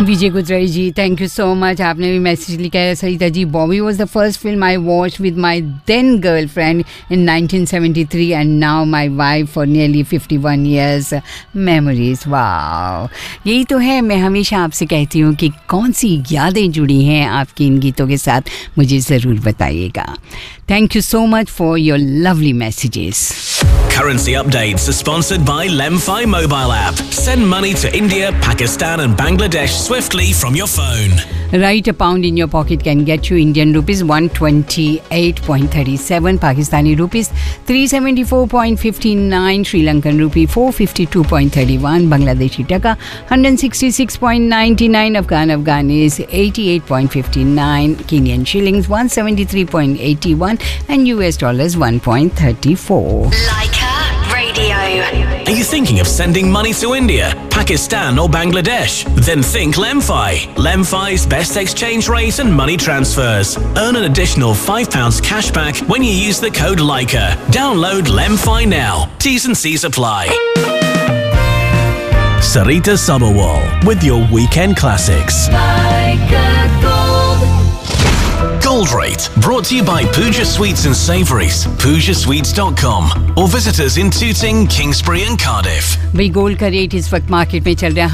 Vijay गुजराई ji, thank you so much. आपने भी message लिखा है. Sarita ji, Bobby was the first film I watch with my then girlfriend in 1973 and now my wife for nearly 51 years. Memories. Wow, यही तो है. मैं हमेशा आपसे कहती हूँ कि कौन सी यादें जुड़ी हैं आपकी इन गीतों के साथ, मुझे ज़रूर बताइएगा. Thank you so much for your lovely messages. Currency updates are sponsored by Lemfi mobile app. Send money to India, Pakistan and Bangladesh swiftly from your phone. Right, a pound in your pocket can get you Indian rupees 128.37, Pakistani rupees 374.59, Sri Lankan rupee 452.31, Bangladeshi taka 166.99, Afghanis 88.59, Kenyan shillings 173.81 and US dollars 1.34. Leica Radio. Are you thinking of sending money to India, Pakistan or Bangladesh? Then think Lemfi. Lemfi's best exchange rate and money transfers. Earn an additional £5 cashback when you use the code Leica. Download Lemfi now. T's and C's apply. Sarita Sabharwal with your weekend classics. Gold Rate, brought to you by Pooja Sweets and Savouries, PoojaSweets.com, or visit us in Tooting, Kingsbury and Cardiff. भाई gold का rate इस वक्त market में चल रहा है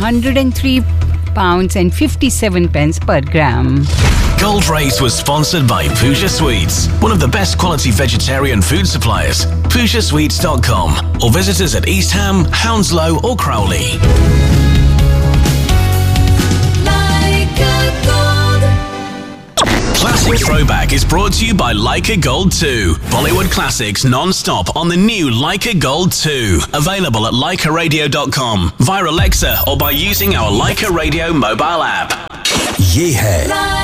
£103.57 per gram. Gold Rate was sponsored by Pooja Sweets, one of the best quality vegetarian food suppliers. PoojaSweets.com, or visit us at East Ham, Hounslow or Crowley. Classic Throwback is brought to you by Leica Gold 2. Bollywood classics non-stop on the new Leica Gold 2. Available at LeicaRadio.com, via Alexa or by using our Leica Radio mobile app. ये है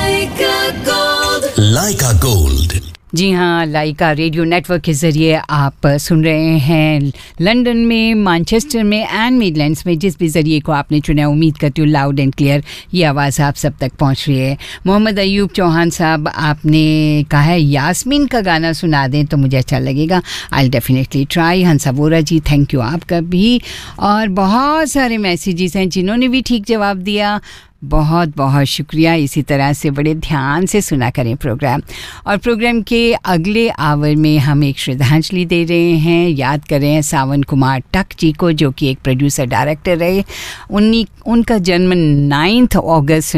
Leica Gold. जी हाँ, लाइका radio network के ज़रिए आप सुन रहे हैं London में, Manchester में एंड मिडलैंड्स में. जिस भी ज़रिए को आपने चुना, उम्मीद करती हूँ लाउड एंड क्लियर ये आवाज़ आप सब तक पहुँच रही है. मोहम्मद अयूब चौहान साहब, आपने कहा है यास्मीन का गाना सुना दें तो मुझे अच्छा लगेगा. I definitely try. Hansa Vora ji, thank you आपका भी. और बहुत सारे मैसेजेस हैं जिन्होंने भी ठीक जवाब दिया. बहुत बहुत शुक्रिया. इसी तरह से बड़े ध्यान से सुना करें प्रोग्राम. और प्रोग्राम के अगले आवर में हम एक श्रद्धांजलि दे रहे हैं, याद कर रहे हैं सावन कुमार टक जी को, जो कि एक प्रोड्यूसर डायरेक्टर रहे. उनका जन्म 9 अगस्त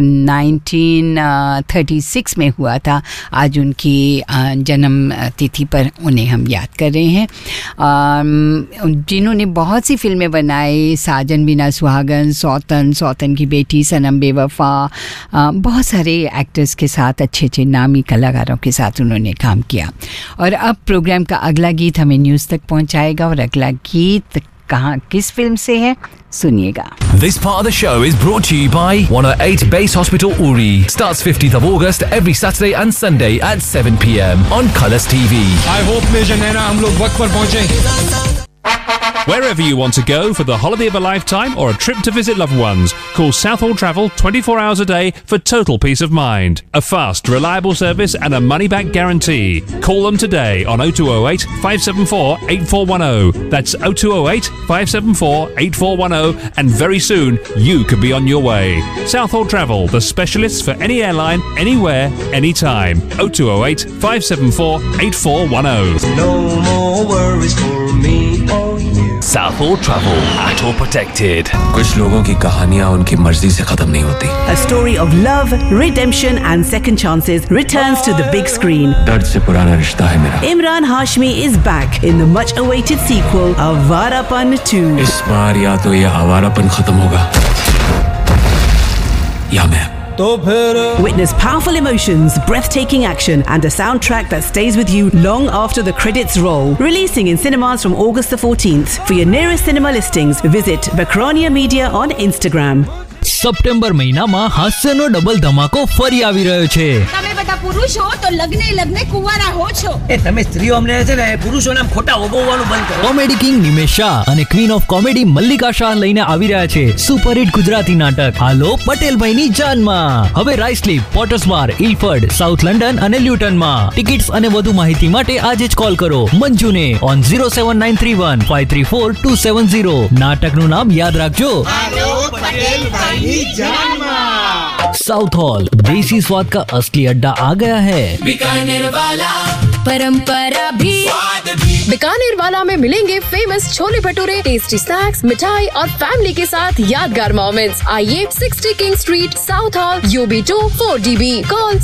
1936 में हुआ था. आज उनकी जन्म तिथि पर उन्हें हम याद कर रहे हैं, जिन्होंने बहुत सी फिल्में बनाई. साजन बिना सुहागन, सौतन की बेटी, सनम बेवफा, बहुत सारे एक्टर्स के साथ, अच्छे अच्छे नामी कलाकारों के साथ उन्होंने काम किया. और अब प्रोग्राम का अगला गीत हमें न्यूज़ तक पहुंचाएगा. और अगला गीत कहाँ, किस फिल्म से है, सुनिएगा. This part of the show is brought to you by 108 Base Hospital Uri. Starts 15th of August every Saturday and Sunday at 7 p.m. on Colours TV. I hope Major Naina हम लोग वक्त पर पहुंचे. Wherever you want to go for the holiday of a lifetime or a trip to visit loved ones, call Southall Travel 24 hours a day for total peace of mind. A fast, reliable service and a money-back guarantee. Call them today on 0208 574 8410. That's 0208 574 8410, and very soon you could be on your way. Southall Travel, the specialists for any airline, anywhere, anytime. 0208 574 8410. No more worries for me or you. Southall Travel, ATO protected. कुछ लोगों की कहानियाँ उनकी मर्जी से खत्म नहीं होती. A story of love, redemption and second chances returns to the big screen. दर्द से पुराना रिश्ता है मेरा. Imran Hashmi is back in the much-awaited sequel, Avarapan 2. इस बार या तो ये आवारापन खत्म होगा या मैं. Witness powerful emotions, breathtaking action and a soundtrack that stays with you long after the credits roll. Releasing in cinemas from August the 14th. For your nearest cinema listings, visit Bakronia Media on Instagram. September મહિનામાં હાસ્યનો double ધમાકો ફરી આવી રહ્યો છે. તમે બધા પુરુષ હો તો લગ્ને કુંવારા હો છો. એ તમે સ્ત્રીઓ અમને છે ને પુરુષોના ખોટા ઓગવવાનું બંધ કરો. કોમેડી કિંગ નિમેશ શાહ અને queen of comedy Mallika Shah લઈને આવી રહ્યા છે સુપરહિટ ગુજરાતી નાટક હાલો પટેલભાઈની જાનમાં. હવે રાઇસલીપ, પોટર્સ બાર, ઇલફર્ડ, સાઉથ લંડન અને લ્યુટનમાં. ટિકિટ્સ અને વધુ માહિતી માટે આજે જ કોલ કરો મંજુને ઓન 07931 534 270. નાટકનું નામ યાદ રાખજો, હાલો પટેલભાઈ. साउथ हॉल, देसी स्वाद का असली अड्डा आ गया है। बीकानेर वाला, परंपरा भी। बीकानेर वाला में मिलेंगे famous chole bhature, tasty snacks, मिठाई और फैमिली के साथ यादगार मोमेंट्स। आइए 60 king street, south hall, UB2 4DB। Call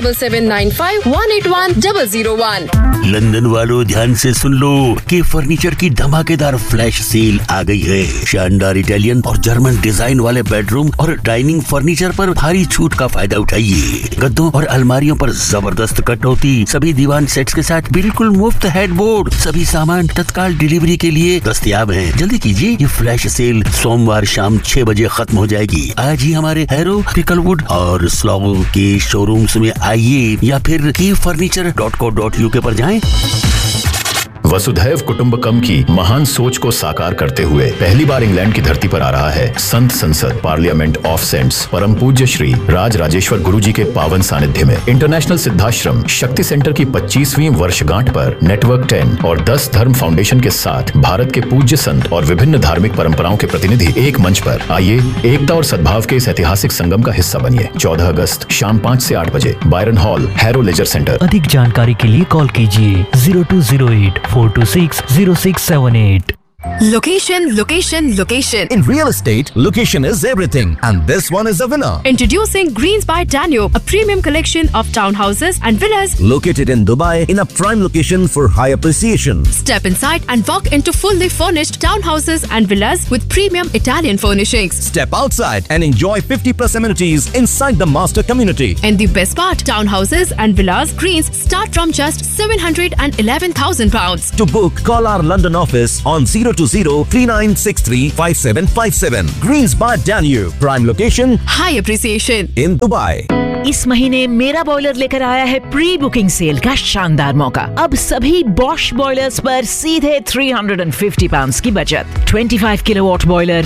07795181001। London वालों ध्यान से सुन लो कि फर्नीचर की धमाकेदार फ्लैश सेल आ गई है। शानदार इटालियन और जर्मन डिजाइन वाले बेडरूम और डाइनिंग फर्नीचर पर भारी छूट का फायदा उठाइए। गद्दों और अलमारियों पर जबरदस्त कटौती, सभी दीवान सेट्स के साथ बिल्कुल मुफ्त हेडबोर्ड। सभी सामान तत्काल डिलीवरी के लिए दस्तयाब हैं। जल्दी कीजिए, ये फ्लैश सेल सोमवार शाम 6 बजे खत्म हो जाएगी। आज ही हमारे हैरो, पिकलवुड और स्लॉगो के शोरूम्स में आइए या फिर keyfurniture.co.uk पर जाएं। वसुधैव कुटुंबकम की महान सोच को साकार करते हुए पहली बार इंग्लैंड की धरती पर आ रहा है संत संसद पार्लियामेंट ऑफ सेंट्स परम पूज्य श्री राज राजेश्वर गुरु जी के पावन सानिध्य में इंटरनेशनल सिद्धाश्रम शक्ति सेंटर की 25वीं वर्षगांठ पर नेटवर्क 10 और 10 धर्म फाउंडेशन के साथ भारत के पूज्य संत और विभिन्न धार्मिक परंपराओं के प्रतिनिधि एक मंच पर आइए, एकता और सद्भाव के इस ऐतिहासिक संगम का हिस्सा बनिए। 14 अगस्त शाम 5 से 8 बजे Byron hall, harrow laser centre. अधिक जानकारी के लिए कॉल कीजिए 0208-426-0678। Location, location, location. In real estate, location is everything, and this one is a winner. Introducing Greens by Danube, a premium collection of townhouses and villas located in Dubai in a prime location for high appreciation. Step inside and walk into fully furnished townhouses and villas with premium Italian furnishings. Step outside and enjoy 50+ amenities inside the master community. And the best part, townhouses and villas Greens start from just £711,000. To book, call our London office on 020-3963-5757. Greens by Danube, prime location, high appreciation in Dubai. इस महीने मेरा boiler लेकर आया है pre booking cell का शानदार मौका। अब सभी बॉश बॉयलर्स पर सीधे £350 की बचत। 25 किलोवाट बॉयलर